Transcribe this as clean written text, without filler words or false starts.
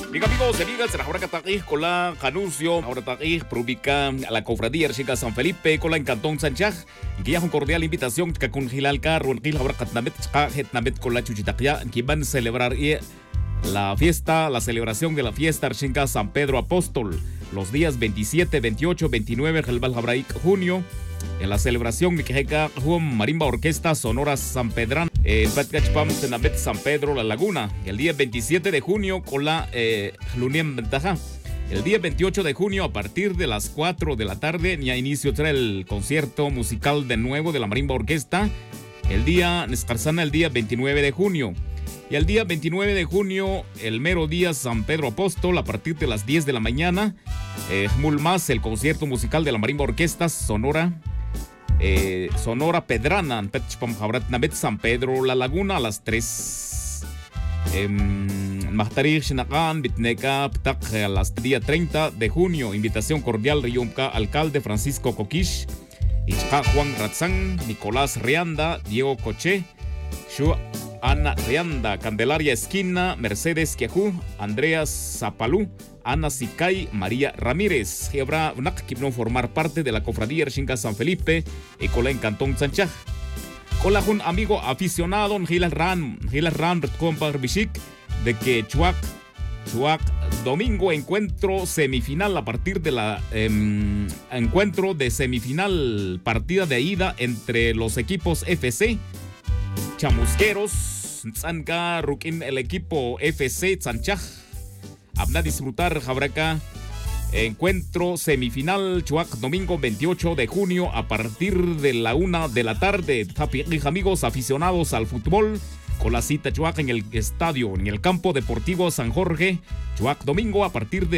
Bien amigos y amigas, ahora que con la anuncio, ahora publica a la cofradía Chica San Felipe con la en Cantón Sanchaj, y que ya un cordial invitación que con Gilal Carro, en Gil ahora Katnamet con la Chuchitaqya, que van a celebrar la fiesta, la celebración de la fiesta Archinca San Pedro Apóstol, los días 27, 28, 29 Gelbal Jabraik junio, en la celebración de Quejeca Juan Marimba Orquesta Sonora San Pedrán, Patkachpam Tenabet San Pedro La Laguna, el día 27 de junio con la Luniem Ventaja. El día 28 de junio a partir de las 4 de la tarde ya inicio trae el concierto musical de nuevo de la Marimba Orquesta. El día Nescarzana el día 29 de junio. Y el día 29 de junio, el mero día San Pedro Apóstol, a partir de las 10 de la mañana, Mulmas, el concierto musical de la Marimba Orquesta Sonora Pedrana, San Pedro La Laguna a las 3. Mahtarir Shinakan, Bitneca, Ptak a las día 30 de junio, invitación cordial Riyumka, alcalde Francisco Coquish, Ichka Juan Ratzán, Nicolás Rianda, Diego Coche, Ana Rianda, Candelaria Esquina, Mercedes Quejú, Andreas Zapalú, Ana Sicay, María Ramírez. Y habrá una que no formar parte de la cofradía Archinca San Felipe y con en Cantón Sanchaj. Con un amigo aficionado, Gilas Ran, compa Bishik, de que Chuac, domingo encuentro semifinal a partir de la encuentro de semifinal partida de ida entre los equipos FC. Chamusqueros, Tzanka, Rukin, el equipo FC Tzanchaj. Habla disfrutar, Jabraca. Encuentro semifinal, Chuac, domingo 28 de junio a partir de la 1 de la tarde. Amigos aficionados al fútbol, con la cita Chuac en el estadio, en el campo deportivo San Jorge. Chuac, domingo a partir de